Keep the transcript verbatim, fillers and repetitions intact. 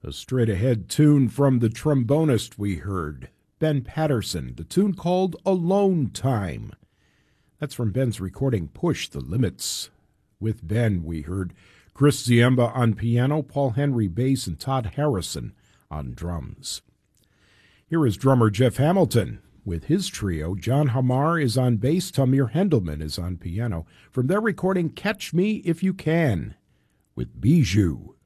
A straight-ahead tune from the trombonist we heard, Ben Patterson, the tune called Alone Time. That's from Ben's recording Push the Limits. With Ben, we heard Chris Ziemba on piano, Paul Henry bass, and Todd Harrison on drums. Here is drummer Jeff Hamilton with his trio. John Hamar is on bass, Tamir Hendelman is on piano. From their recording Catch Me If You Can with Bijou.